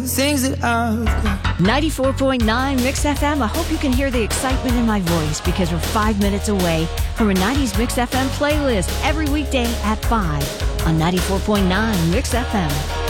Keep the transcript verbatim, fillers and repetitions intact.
things that I've got. ninety-four point nine Mix F M. I hope you can hear the excitement in my voice because we're five minutes away from a nineties Mix F M playlist every weekday at five on ninety-four point nine Mix F M.